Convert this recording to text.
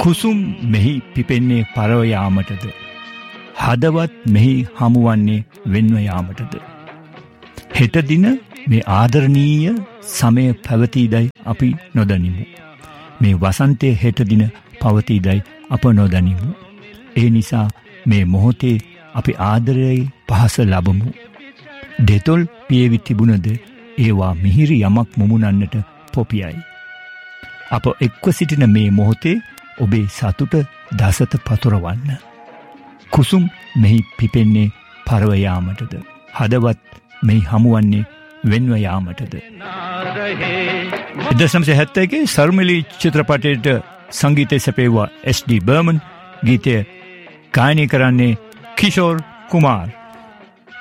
කුසුම් මෙහි පිපෙන්නේ පරව යාමටද, හදවත් මෙහි හමුවන්නේ වෙන්ව යාමටද. හෙට දින මේ ආදරණීය සමය පැවතීදයි අපි නොදනිමු. මේ වසන්තය හෙට දින පවතීදයි අප නොදනිමු. ඒ නිසා මේ මොහොතේ අපි ආදරයේ පහස ලබමු. දෙතොල් පියවි තිබුණද ඒවා මිහිරි යමක් මුමුණන්නට පොපියයි. අප එක්ව සිටින මේ මොහොතේ ඔබේ සතුට දසත පතුරවන්න. කුසුම් මෙහි පිපෙන්නේ පරව යාමටද, හදවත් මෙහි හමුවන්නේ වෙන්ව යාමටද. 1971 සර්මිලි චිත්‍රපටයට සංගීතය සැපේවා SD බර්මන්. ගීතය ගායනය කරන්නේ කිෂෝර් කුමාර්.